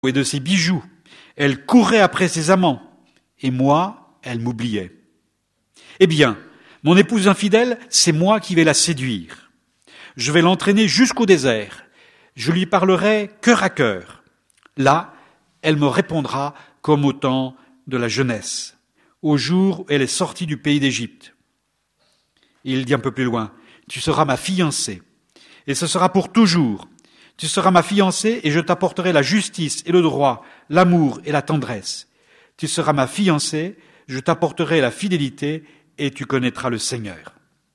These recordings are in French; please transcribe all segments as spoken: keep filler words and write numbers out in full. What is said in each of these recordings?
et de ses bijoux. Elle courait après ses amants, et moi, elle m'oubliait. Eh bien, mon épouse infidèle, c'est moi qui vais la séduire. Je vais l'entraîner jusqu'au désert. Je lui parlerai cœur à cœur. Là, elle me répondra comme au temps de la jeunesse, au jour où elle est sortie du pays d'Égypte. Il dit un peu plus loin, tu seras ma fiancée, et ce sera pour toujours. Tu seras ma fiancée et je t'apporterai la justice et le droit, l'amour et la tendresse. Tu seras ma fiancée, je t'apporterai la fidélité et tu connaîtras le Seigneur.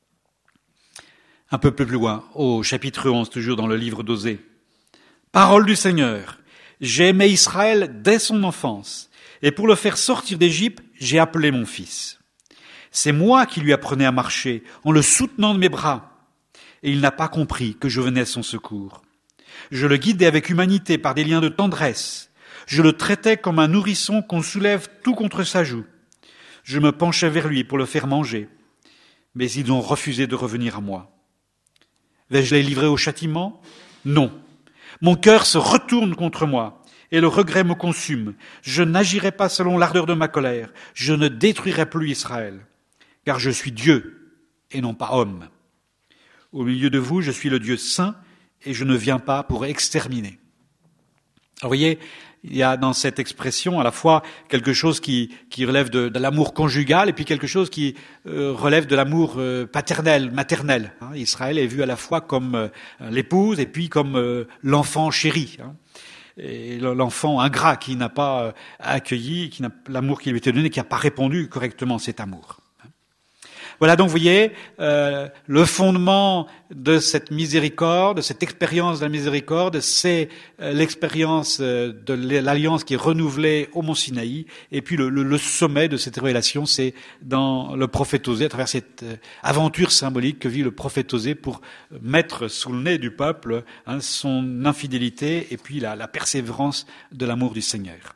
Un peu plus loin, au chapitre onze, toujours dans le livre d'Osée. Parole du Seigneur. J'ai aimé Israël dès son enfance, et pour le faire sortir d'Égypte, j'ai appelé mon fils. C'est moi qui lui apprenais à marcher, en le soutenant de mes bras, et il n'a pas compris que je venais à son secours. Je le guidais avec humanité par des liens de tendresse. Je le traitais comme un nourrisson qu'on soulève tout contre sa joue. Je me penchais vers lui pour le faire manger, mais ils ont refusé de revenir à moi. Vais-je les livrer au châtiment? Non. Mon cœur se retourne contre moi et le regret me consume. Je n'agirai pas selon l'ardeur de ma colère. Je ne détruirai plus Israël, car je suis Dieu et non pas homme. Au milieu de vous, je suis le Dieu saint et je ne viens pas pour exterminer. Alors, vous voyez, il y a dans cette expression à la fois quelque chose qui, qui relève de, de l'amour conjugal et puis quelque chose qui euh, relève de l'amour euh, paternel, maternel. Hein, Israël est vu à la fois comme euh, l'épouse et puis comme euh, l'enfant chéri. Hein, et l'enfant ingrat qui n'a pas euh, accueilli, qui n'a l'amour qui lui était donné, qui n'a pas répondu correctement à cet amour. Voilà donc, vous voyez, euh, le fondement de cette miséricorde, de cette expérience de la miséricorde, c'est euh, l'expérience euh, de l'alliance qui est renouvelée au mont Sinaï. Et puis le, le, le sommet de cette révélation, c'est dans le prophète Osée, à travers cette euh, aventure symbolique que vit le prophète Osée pour mettre sous le nez du peuple hein, son infidélité et puis la, la persévérance de l'amour du Seigneur.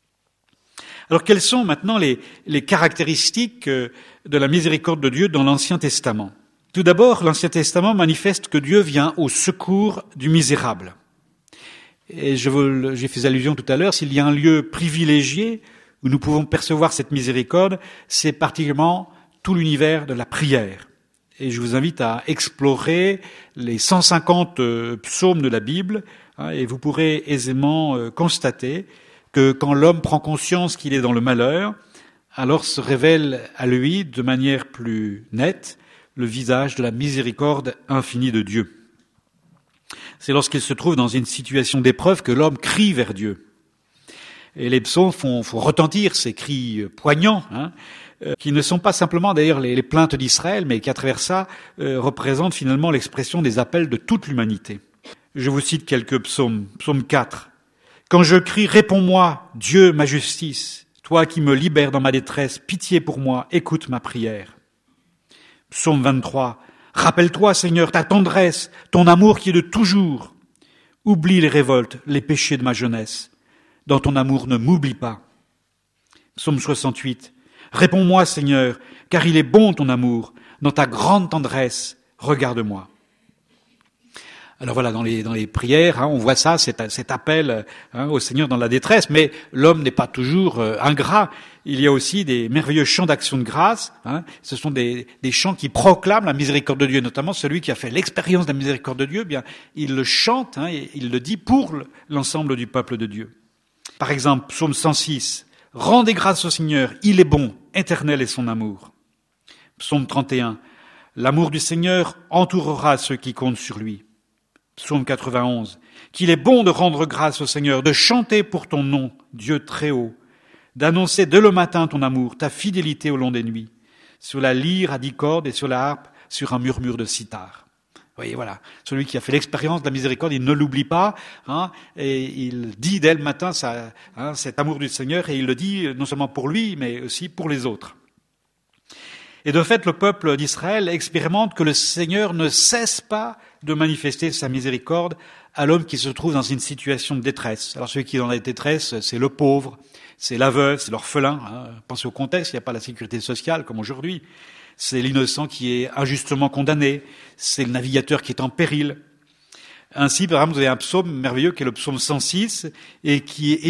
Alors, quelles sont maintenant les, les caractéristiques de la miséricorde de Dieu dans l'Ancien Testament? Tout d'abord, l'Ancien Testament manifeste que Dieu vient au secours du misérable. Et je vous, j'ai fait allusion tout à l'heure, s'il y a un lieu privilégié où nous pouvons percevoir cette miséricorde, c'est particulièrement tout l'univers de la prière. Et je vous invite à explorer les cent cinquante psaumes de la Bible, hein, et vous pourrez aisément euh, constater que quand l'homme prend conscience qu'il est dans le malheur, alors se révèle à lui de manière plus nette le visage de la miséricorde infinie de Dieu. C'est lorsqu'il se trouve dans une situation d'épreuve que l'homme crie vers Dieu. Et les psaumes font, font retentir ces cris poignants, hein, euh, qui ne sont pas simplement d'ailleurs les, les plaintes d'Israël, mais qui à travers ça euh, représentent finalement l'expression des appels de toute l'humanité. Je vous cite quelques psaumes. Psaume quatre. Quand je crie, réponds-moi, Dieu, ma justice, toi qui me libères dans ma détresse, pitié pour moi, écoute ma prière. Psaume vingt-trois. Rappelle-toi, Seigneur, ta tendresse, ton amour qui est de toujours. Oublie les révoltes, les péchés de ma jeunesse. Dans ton amour, ne m'oublie pas. Psaume soixante-huit. Réponds-moi, Seigneur, car il est bon ton amour. Dans ta grande tendresse, regarde-moi. Alors voilà, dans les dans les prières, hein, on voit ça, cet, cet appel hein, au Seigneur dans la détresse. Mais l'homme n'est pas toujours euh, ingrat. Il y a aussi des merveilleux chants d'action de grâce. Hein. Ce sont des, des chants qui proclament la miséricorde de Dieu, notamment celui qui a fait l'expérience de la miséricorde de Dieu. Eh bien, il le chante, hein, et il le dit pour l'ensemble du peuple de Dieu. Par exemple, psaume cent six. Rendez grâce au Seigneur, il est bon, éternel est son amour. Psaume trente et un. L'amour du Seigneur entourera ceux qui comptent sur lui. Psaume quatre-vingt-onze. Qu'il est bon de rendre grâce au Seigneur, de chanter pour ton nom, Dieu très haut, d'annoncer dès le matin ton amour, ta fidélité au long des nuits, sur la lyre à dix cordes et sur la harpe, sur un murmure de sitar. Vous voyez, voilà, celui qui a fait l'expérience de la miséricorde, il ne l'oublie pas, hein, et il dit dès le matin ça, hein, cet amour du Seigneur, et il le dit non seulement pour lui, mais aussi pour les autres. Et de fait, le peuple d'Israël expérimente que le Seigneur ne cesse pas de manifester sa miséricorde à l'homme qui se trouve dans une situation de détresse. Alors celui qui est dans la détresse, c'est le pauvre, c'est la veuve, c'est l'orphelin. Hein. Pensez au contexte, il n'y a pas la sécurité sociale comme aujourd'hui. C'est l'innocent qui est injustement condamné, c'est le navigateur qui est en péril. Ainsi, par exemple, vous avez un psaume merveilleux qui est le psaume cent six et qui est